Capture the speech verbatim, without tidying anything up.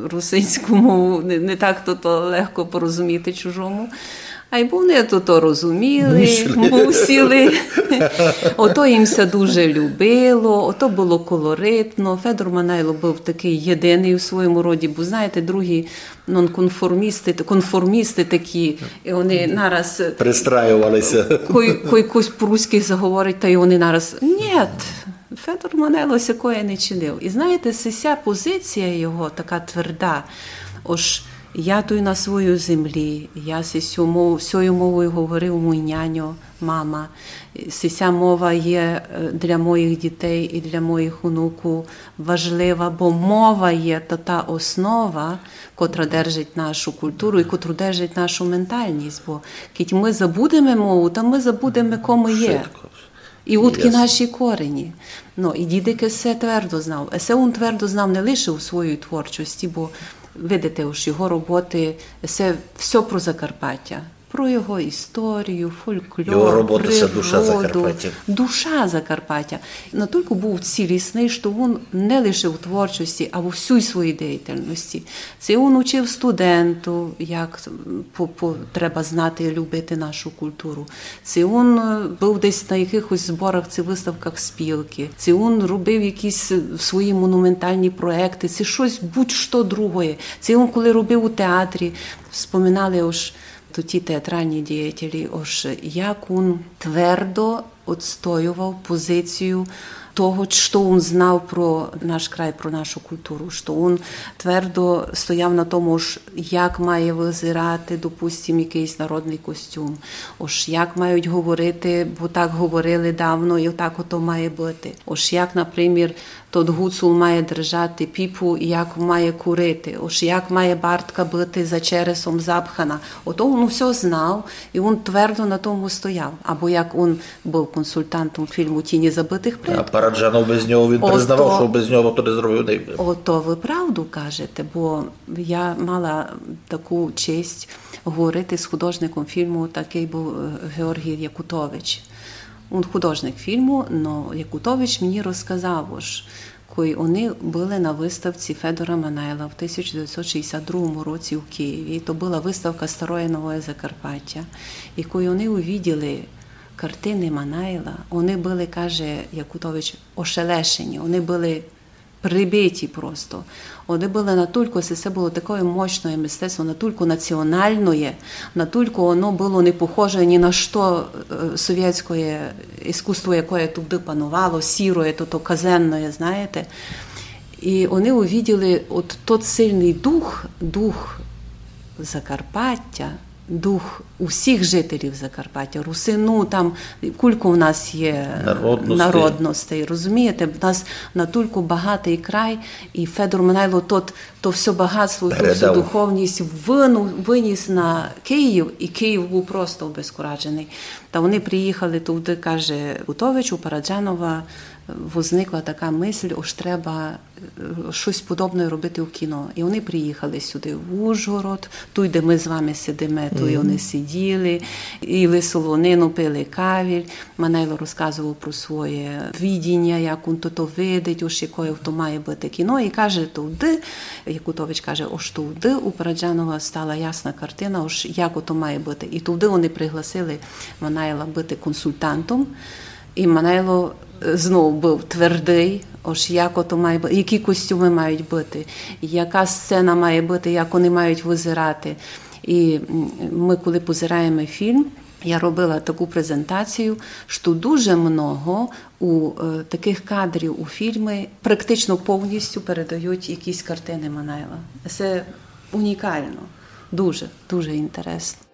русинську мову не, не так то, то легко порозуміти чужому. А й вони то, то розуміли, мусили. Ото їм все дуже любило, ото було колоритно. Федор Манайло був такий єдиний у своєму роді, бо, знаєте, другі нонконформісти, конформісти такі, і вони нараз... Пристраювалися. Кой якось по-руськи заговорить, та й вони нараз... Ні, Федор Манайло сякої не чинив. І знаєте, ця позиція його така тверда, ось я тут на свою землі, я сьою мовою говорив мій няньо, мама. Ця мова є для моїх дітей і для моїх онуків важлива, бо мова є та та основа, котра держить нашу культуру і котру держить нашу ментальність. Бо коли ми забудемо мову, то ми забудемо, кому є. І утки yes. наші корені. Ну, і дідик це твердо знав. Це він твердо знав не лише у своїй творчості, бо видите, уж його роботи, це все про Закарпаття. Про його історію, фольклор, його робота, природу, це душа Закарпаття. Душа Закарпаття. Натільки був цілісний, що він не лише в творчості, а в усій своїй діяльності. Це він учив студенту, як по, по, треба знати і любити нашу культуру. Це він був десь на якихось зборах, це виставках спілки. Це він робив якісь свої монументальні проекти. Це щось будь-що другое. Це він, коли робив у театрі, вспоминали ось то ті театральні діятелі, ось як він твердо відстоював позицію того, що він знав про наш край, про нашу культуру, що він твердо стояв на тому, як має визирати, допустимо, якийсь народний костюм, ось як мають говорити, бо так говорили давно, і так ото має бути. Ось як, наприклад, тот гуцул має держати піпу і як має курити, ось як має бартка бути за чересом запхана. Ото він все знав, і він твердо на тому стояв. Або як він був консультантом фільму «Тіні забитих предків». А Параджанов без нього, він признавав, що без нього то не зробив не. Ото ви правду кажете, бо я мала таку честь говорити з художником фільму, такий був Георгій Якутович. Він художник фільму, але Якутович мені розказав, коли вони були на виставці Федора Манайла в тисяча дев'ятсот шістдесят другому році у Києві. То була виставка «Старое новое Закарпаття». І коли вони увиділи картини Манайла, вони були, каже Якутович, ошелешені, вони були прибиті просто. Вони були натільки, це було таке мощне мистецтво, натільки національне, натільки воно було не похоже ні на що совєтське іскусство, яке туди панувало, сіре, то, то казенне, знаєте. І вони увиділи от той сильний дух, дух Закарпаття, дух усіх жителів Закарпаття, русину, там кілька в нас є народностей, народностей розумієте? В нас натільки багатий край, і Федор Манайло тот, то все багатство, ту всю духовність виніс на Київ, і Київ був просто обезкуражений. Та вони приїхали туди, каже Гутович, у Параджанова, возникла така мисль, ось треба щось подобне робити у кіно. І вони приїхали сюди, в Ужгород, тут, де ми з вами сидимо, тут mm-hmm. вони сиділи, їли солонину, пили кавіль. Манайло розказував про своє видіння, як він то видить, ось якою то має бути кіно. І каже, туди, Якутович каже, ось туди у Параджанова стала ясна картина, ось як то має бути. І туди вони пригласили Манайла бути консультантом. І Манайло знову був твердий, ось як ото має бути, які костюми мають бути, яка сцена має бути, як вони мають визирати. І ми, коли позираємо фільм, я робила таку презентацію, що дуже много у е, таких кадрів у фільмі практично повністю передають якісь картини Манайла. Це унікально, дуже, дуже інтересно.